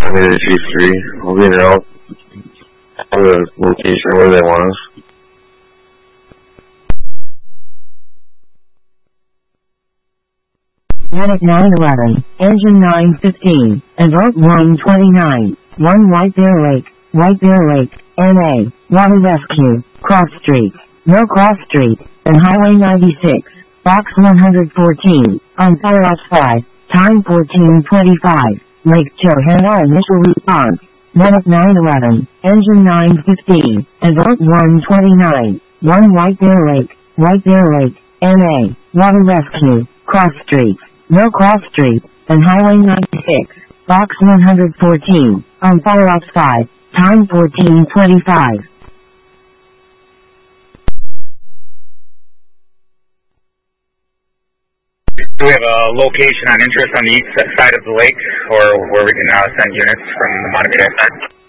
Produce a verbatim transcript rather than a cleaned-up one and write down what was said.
Seven G three. We'll be in there all the location where they want us. Medic nine eleven, engine nine fifteen, Evoke one twenty-nine, one White Bear Lake, White Bear Lake, N A, Water Rescue, Cross Street, No Cross Street, and Highway ninety-six, Box one fourteen, on Firehouse five, time fourteen twenty-five, Lake Johanna initial response. Medic nine eleven, engine nine fifteen, Evoke one twenty-nine, one White Bear Lake, White Bear Lake, N A, Water Rescue, Cross Street, No Cross Street, and Highway ninety-six, Box one fourteen, on Firehouse five, time fourteen twenty-five. Do we have a location on interest on the east side of the lake, or where we can uh, send units from the Monterey side?